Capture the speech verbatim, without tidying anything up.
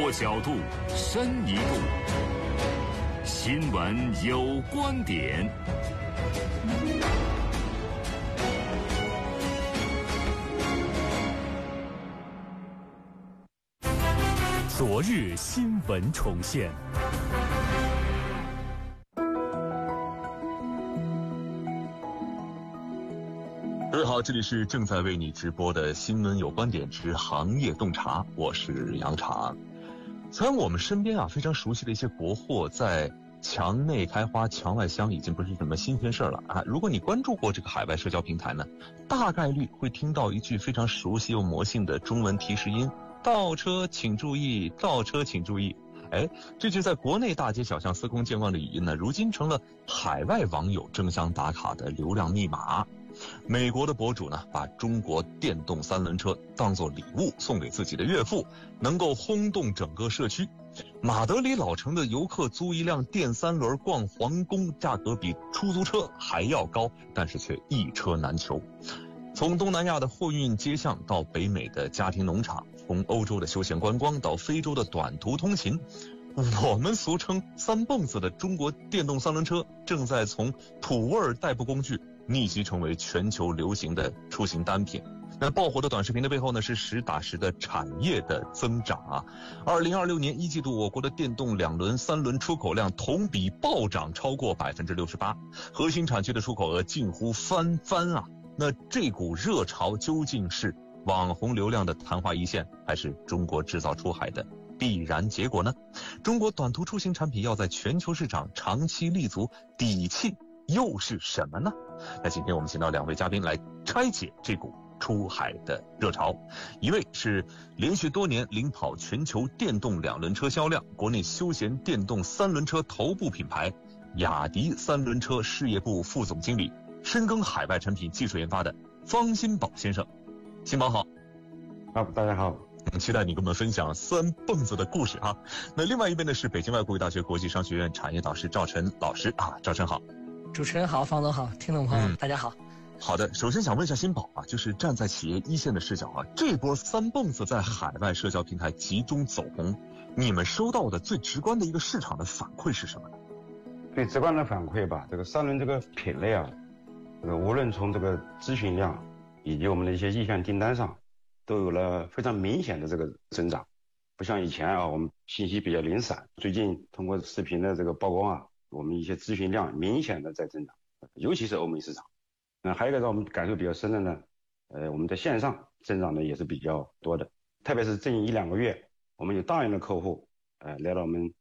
多角度，深一步，新闻有观点。昨日新闻重现。各位好，这里是正在为你直播的新闻有观点之行业洞察，我是杨常。虽然我们身边啊非常熟悉的一些国货在墙内开花墙外香已经不是什么新鲜事了啊，如果你关注过这个海外社交平台呢，大概率会听到一句非常熟悉又魔性的中文提示音：倒车请注意，倒车请注意。哎，这句在国内大街小巷司空见惯的语音呢，如今成了海外网友争相打卡的流量密码。美国的博主呢，把中国电动三轮车当作礼物送给自己的岳父，能够轰动整个社区。马德里老城的游客租一辆电三轮逛皇宫，价格比出租车还要高，但是却一车难求。从东南亚的货运街巷到北美的家庭农场，从欧洲的休闲观光到非洲的短途通勤，我们俗称三蹦子的中国电动三轮车正在从土味代步工具逆袭成为全球流行的出行单品。那爆火的短视频的背后呢，是实打实的产业的增长啊！二零二六年一季度，我国的电动两轮、三轮出口量同比暴涨超过百分之六十八，核心产区的出口额近乎翻番啊！那这股热潮究竟是网红流量的昙花一现，还是中国制造出海的必然结果呢？中国短途出行产品要在全球市场长期立足，底气又是什么呢？那今天我们请到两位嘉宾来拆解这股出海的热潮。一位是连续多年领跑全球电动两轮车销量，国内休闲电动三轮车头部品牌雅迪三轮车事业部副总经理，深耕海外产品技术研发的方新宝先生。新宝好。 好，大家好。 期待你跟我们分享三蹦子的故事啊。那另外一边呢是北京外国语大学国际商学院产业导师赵晨老师啊，赵晨好。 主持人好，方总好，听众朋友、嗯、大家好。 好的，首先想问一下新宝啊，就是站在企业一线的视角啊，这波三蹦子在海外社交平台集中走红，你们收到的最直观的一个市场的反馈是什么呢？ 最直观的反馈吧，这个三轮这个品类啊，这个无论从这个咨询量以及我们的一些意向订单上，都有了非常明显的这个增长。不像以前啊，我们信息比较零散，最近通过视频的这个曝光啊，我们一些咨询量明显的在增长，尤其是欧美市场。那还有一个让我们感受比较深的呢，呃，我们在线上增长的也是比较多的，特别是近一两个月，我们有大量的客户，呃，来到我们